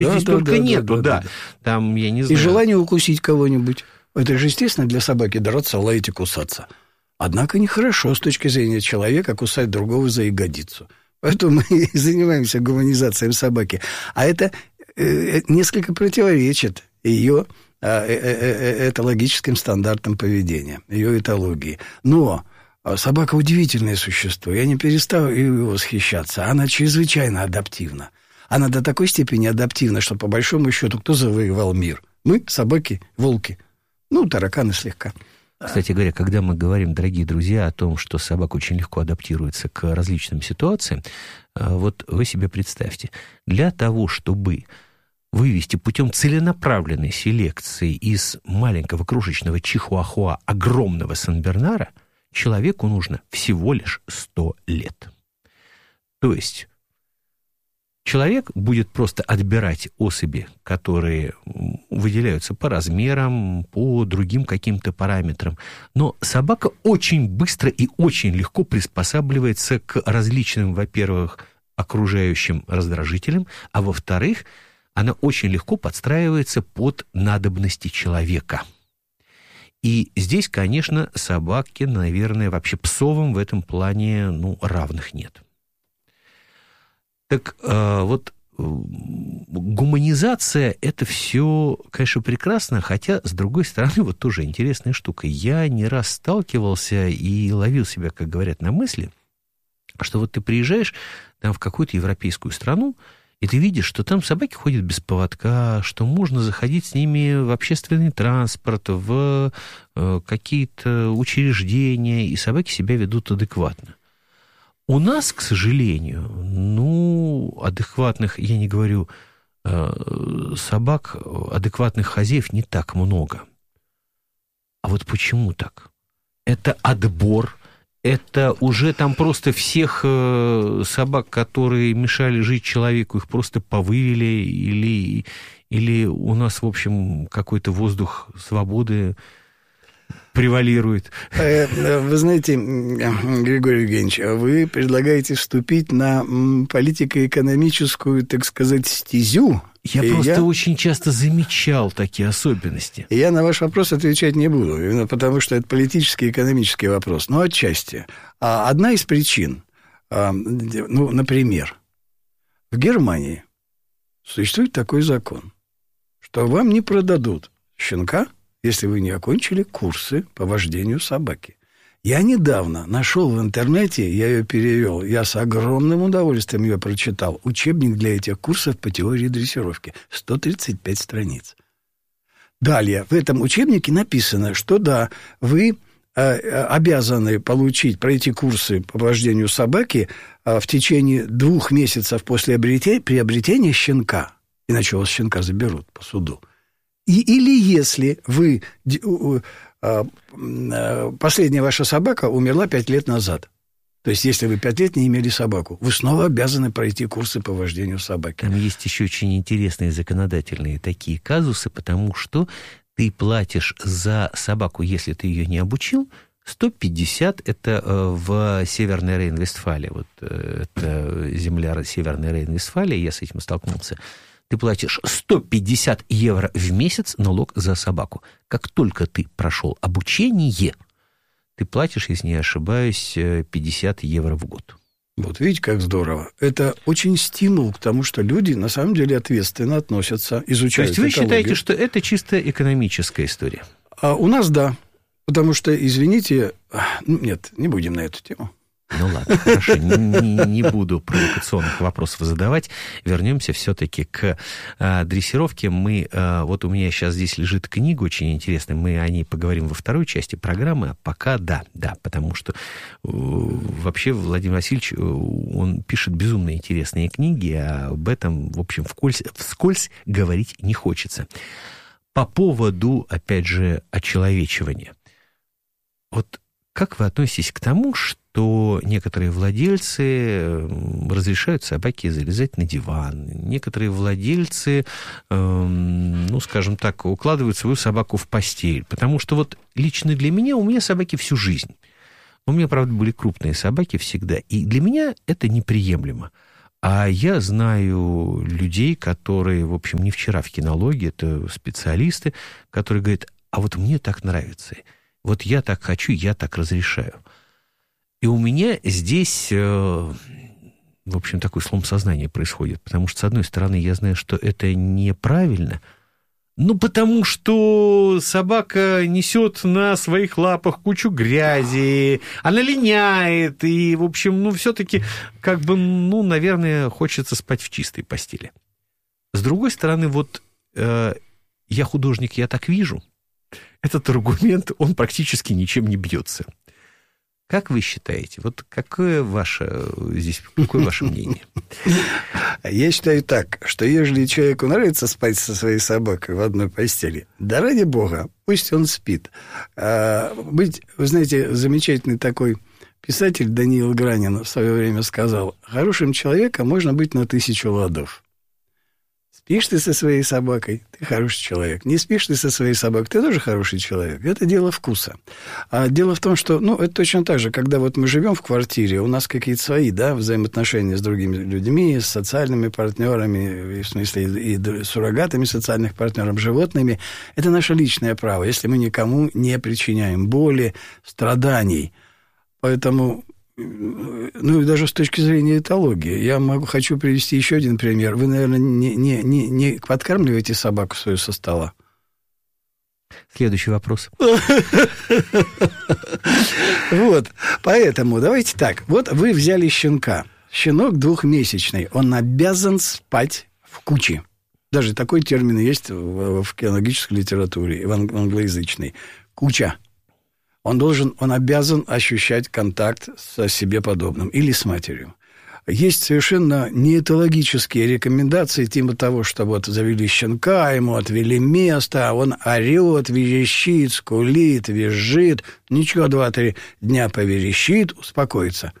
Здесь только нету, да. Там, я не знаю... И желание укусить кого-нибудь. Это же естественно для собаки драться, лаять и кусаться. Однако нехорошо с точки зрения человека кусать другого за ягодицу. Поэтому мы и занимаемся гуманизацией собаки. А это несколько противоречит ее этологическим стандартам поведения, ее этологии. Но собака удивительное существо. Я не перестал ее восхищаться. Она чрезвычайно адаптивна. Она до такой степени адаптивна, что по большому счету кто завоевал мир? Мы, собаки, волки. Ну, тараканы слегка. Кстати говоря, когда мы говорим, дорогие друзья, о том, что собака очень легко адаптируется к различным ситуациям, вот вы себе представьте, для того, чтобы вывести путем целенаправленной селекции из маленького крошечного чихуахуа огромного Сен-Бернара, человеку нужно всего лишь 100 лет. То есть человек будет просто отбирать особи, которые выделяются по размерам, по другим каким-то параметрам. Но собака очень быстро и очень легко приспосабливается к различным, во-первых, окружающим раздражителям, а во-вторых, она очень легко подстраивается под надобности человека. И здесь, конечно, собаки, наверное, вообще псовым в этом плане, равных нет. Так вот, гуманизация – это все, конечно, прекрасно, хотя, с другой стороны, вот тоже интересная штука. Я не раз сталкивался и ловил себя, как говорят, на мысли, что вот ты приезжаешь там в какую-то европейскую страну, и ты видишь, что там собаки ходят без поводка, что можно заходить с ними в общественный транспорт, в какие-то учреждения, и собаки себя ведут адекватно. У нас, к сожалению, адекватных, я не говорю собак, адекватных хозяев не так много. А вот почему так? Это отбор. Это уже там просто всех собак, которые мешали жить человеку, их просто повывели, или у нас, в общем, какой-то воздух свободы превалирует. Вы знаете, Григорий Евгеньевич, вы предлагаете вступить на политико-экономическую, так сказать, стезю. Я просто очень часто замечал такие особенности. Я на ваш вопрос отвечать не буду, именно потому что это политический и экономический вопрос. Но отчасти. Одна из причин, например, в Германии существует такой закон, что вам не продадут щенка, если вы не окончили курсы по вождению собаки. Я недавно нашел в интернете, я ее перевел, я с огромным удовольствием ее прочитал, учебник для этих курсов по теории дрессировки, 135 страниц. Далее, в этом учебнике написано, что да, вы обязаны пройти курсы по вождению собаки в течение 2 месяцев после приобретения щенка, иначе у вас щенка заберут по суду. Или если вы... Последняя ваша собака умерла 5 лет назад. То есть, если вы 5 лет не имели собаку, вы снова обязаны пройти курсы по вождению собаки. Там есть еще очень интересные законодательные такие казусы, потому что ты платишь за собаку, если ты ее не обучил, 150, это в Северной Рейн-Вестфалии. Вот это земля Северной Рейн-Вестфалии, я с этим столкнулся. Ты платишь 150 евро в месяц налог за собаку. Как только ты прошел обучение, ты платишь, если не ошибаюсь, 50 евро в год. Вот видите, как здорово. Это очень стимул к тому, что люди на самом деле ответственно относятся, изучают экологию. То есть вы считаете, экологию. что это чисто экономическая история? У нас да. Потому что, извините, нет, не будем на эту тему. Ну ладно, хорошо, не буду провокационных вопросов задавать. Вернемся все-таки к дрессировке. Вот у меня сейчас здесь лежит книга очень интересная, мы о ней поговорим во второй части программы, а пока да, потому что вообще Владимир Васильевич, он пишет безумно интересные книги, а об этом, в общем, вскользь говорить не хочется. По поводу, опять же, очеловечивания. Вот как вы относитесь к тому, что некоторые владельцы разрешают собаке залезать на диван, некоторые владельцы, скажем так, укладывают свою собаку в постель? Потому что вот лично для меня, у меня собаки всю жизнь. У меня, правда, были крупные собаки всегда, и для меня это неприемлемо. А я знаю людей, которые, в общем, не вчера в кинологии, это специалисты, которые говорят, а вот мне так нравится, вот я так хочу, я так разрешаю. И у меня здесь, в общем, такой слом сознания происходит, потому что, с одной стороны, я знаю, что это неправильно, ну, потому что собака несет на своих лапах кучу грязи, она линяет, и, в общем, ну, все-таки, как бы, ну, наверное, хочется спать в чистой постели. С другой стороны, вот я художник, я так вижу, этот аргумент, он практически ничем не бьется. Как вы считаете, вот какое ваше мнение? Я считаю так, что если человеку нравится спать со своей собакой в одной постели, да ради бога, пусть он спит. Вы знаете, замечательный такой писатель Даниил Гранин в свое время сказал, хорошим человеком можно быть на 1000 ладов. Спишь ты со своей собакой, ты хороший человек. Не спишь ты со своей собакой, ты тоже хороший человек. Это дело вкуса. А дело в том, что, ну, это точно так же, когда вот мы живем в квартире, у нас какие-то свои, да, взаимоотношения с другими людьми, с социальными партнерами, в смысле, и суррогатами социальных партнеров, животными. Это наше личное право, если мы никому не причиняем боли, страданий. Поэтому... Ну, и даже с точки зрения этологии. Я хочу привести еще один пример. Вы, наверное, не подкармливаете собаку свою со стола? Следующий вопрос. Вот, поэтому давайте так. Вот вы взяли щенка. Щенок 2-месячный. Он обязан спать в куче. Даже такой термин есть в кинологической литературе, в англоязычной. Куча. Он обязан ощущать контакт со себе подобным или с матерью. Есть совершенно неэтологические рекомендации типа того, что вот завели щенка, ему отвели место, а он орет, верещит, скулит, визжит. Ничего, 2-3 дня поверещит, успокоится.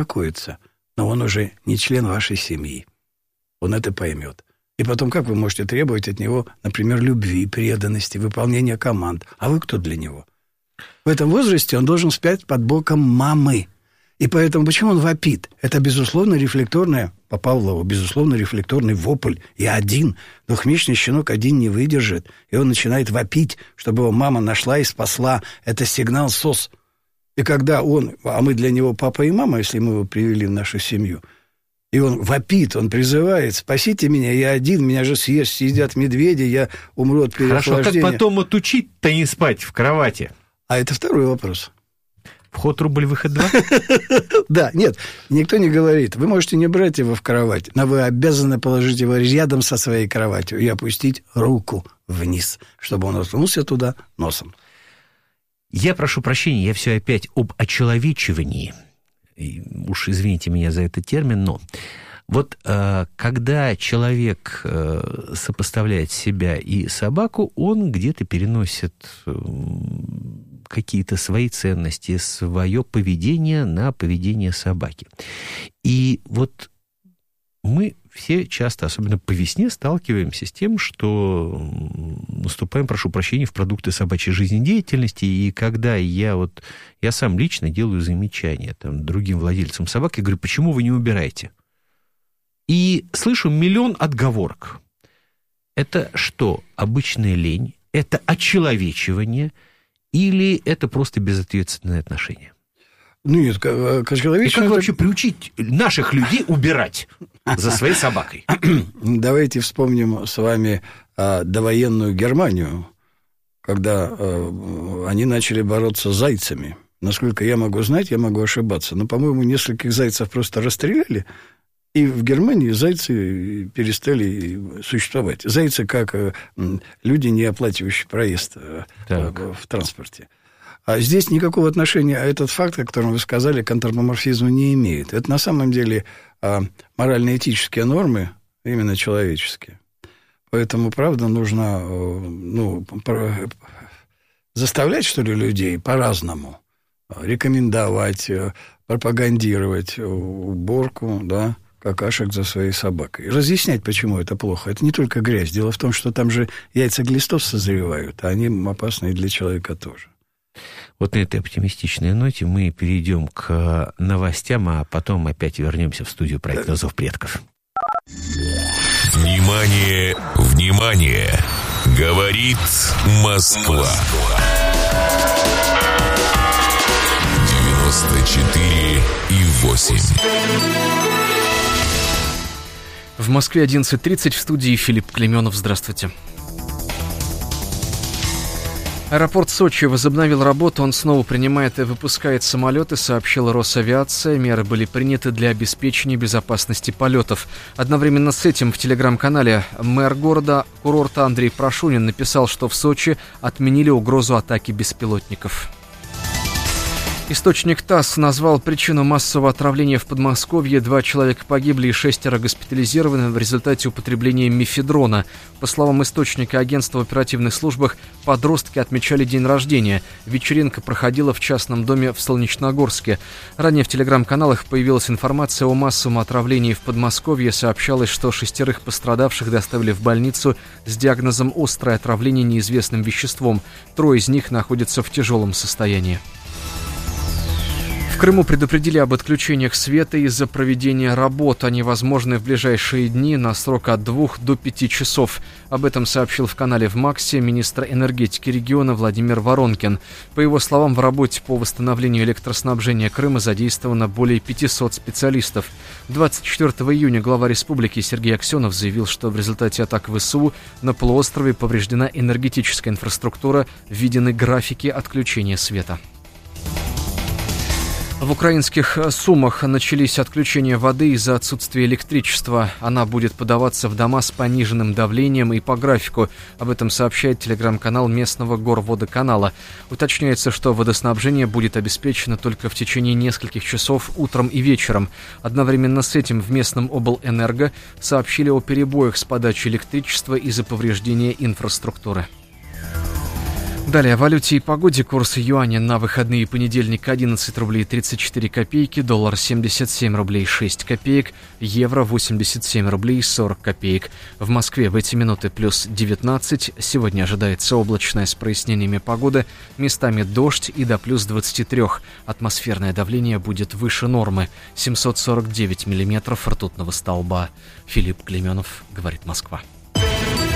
Но он уже не член вашей семьи. Он это поймет. И потом, как вы можете требовать от него, например, любви, преданности, выполнения команд? А вы кто для него? В этом возрасте он должен спать под боком мамы. И поэтому почему он вопит? Это, безусловно, рефлекторное, по Павлову, безусловно, рефлекторный вопль. И 2-месячный щенок один не выдержит. И он начинает вопить, чтобы его мама нашла и спасла. Это сигнал СОС. И когда а мы для него папа и мама, если мы его привели в нашу семью, и он вопит, он призывает, спасите меня, я один, меня же съедят медведи, я умру от переохлаждения. Хорошо, как потом отучить-то не спать в кровати? А это второй вопрос. Вход рубль, выход 2? Да, нет, никто не говорит. Вы можете не брать его в кровать, но вы обязаны положить его рядом со своей кроватью и опустить руку вниз, чтобы он уткнулся туда носом. Я прошу прощения, я все опять об очеловечивании. Уж извините меня за этот термин, но... Вот когда человек сопоставляет себя и собаку, он где-то переносит какие-то свои ценности, свое поведение на поведение собаки. И вот мы все часто, особенно по весне, сталкиваемся с тем, что наступаем, прошу прощения, в продукты собачьей жизнедеятельности, и когда я сам лично делаю замечания другим владельцам собак, я говорю, почему вы не убираете? И слышу миллион отговорок. Это что, обычная лень? Это очеловечивание? Или это просто безответственное отношение? Нет, очеловечивание... И как вообще приучить наших людей убирать за своей собакой? Давайте вспомним с вами довоенную Германию, когда они начали бороться с зайцами. Насколько я могу знать, я могу ошибаться, но, по-моему, нескольких зайцев просто расстреляли, и в Германии зайцы перестали существовать. Зайцы как люди, не оплачивающие проезд в транспорте. А здесь никакого отношения этот факт, о котором вы сказали, к антропоморфизму не имеет. Это на самом деле морально-этические нормы, именно человеческие. Поэтому, правда, нужно заставлять, что ли, людей по-разному. Рекомендовать, пропагандировать уборку, да, какашек за своей собакой. Разъяснять, почему это плохо. Это не только грязь. Дело в том, что там же яйца глистов созревают, а они опасны и для человека тоже. Вот на этой оптимистичной ноте мы перейдем к новостям, а потом опять вернемся в студию проекта «Зов предков». Внимание, внимание! Говорит Москва. 94,8. В Москве 11:30, в студии Филипп Клеменов. Здравствуйте. Аэропорт Сочи возобновил работу, он снова принимает и выпускает самолеты, сообщила Росавиация. Меры были приняты для обеспечения безопасности полетов. Одновременно с этим в телеграм-канале мэр города-курорта Андрей Прошунин написал, что в Сочи отменили угрозу атаки беспилотников. Источник ТАСС назвал причину массового отравления в Подмосковье. 2 человека погибли и 6 госпитализированы в результате употребления мефедрона. По словам источника агентства в оперативных службах, подростки отмечали день рождения. Вечеринка проходила в частном доме в Солнечногорске. Ранее в телеграм-каналах появилась информация о массовом отравлении в Подмосковье. Сообщалось, что 6 пострадавших доставили в больницу с диагнозом острое отравление неизвестным веществом. 3 из них находятся в тяжелом состоянии. В Крыму предупредили об отключениях света из-за проведения работ. Они возможны в ближайшие дни на срок от 2 до 5 часов. Об этом сообщил в канале в МАКСе министр энергетики региона Владимир Воронкин. По его словам, в работе по восстановлению электроснабжения Крыма задействовано более 500 специалистов. 24 июня глава республики Сергей Аксенов заявил, что в результате атак ВСУ на полуострове повреждена энергетическая инфраструктура, введены графики отключения света. В украинских Сумах начались отключения воды из-за отсутствия электричества. Она будет подаваться в дома с пониженным давлением и по графику. Об этом сообщает телеграм-канал местного горводоканала. Уточняется, что водоснабжение будет обеспечено только в течение нескольких часов утром и вечером. Одновременно с этим в местном облэнерго сообщили о перебоях с подачей электричества из-за повреждения инфраструктуры. Далее о валюте и погоде. Курс юаня на выходные: понедельник 11 рублей 34 копейки, доллар 77 рублей 6 копеек, евро 87 рублей 40 копеек. В Москве в эти минуты плюс 19. Сегодня ожидается облачная с прояснениями погода, местами дождь и до плюс 23. Атмосферное давление будет выше нормы. 749 миллиметров ртутного столба. Филипп Клеменов, говорит Москва.